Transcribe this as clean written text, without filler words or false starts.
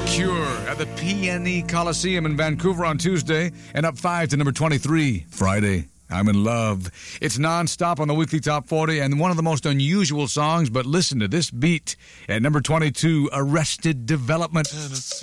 Cure at the PNE Coliseum in Vancouver on Tuesday, and up 5 to number 23 Friday. I'm in Love. It's non-stop on the weekly Top 40 and one of the most unusual songs, but listen to this beat. At number 22, Arrested Development.